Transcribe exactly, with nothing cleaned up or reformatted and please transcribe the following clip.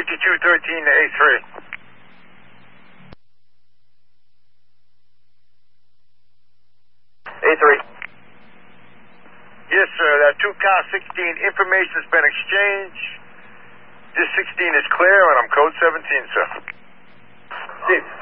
fifty-two thirteen to A three. A three. Yes, sir. That two car sixteen information's been exchanged. This sixteen is clear, and I'm code seventeen, sir. Steve.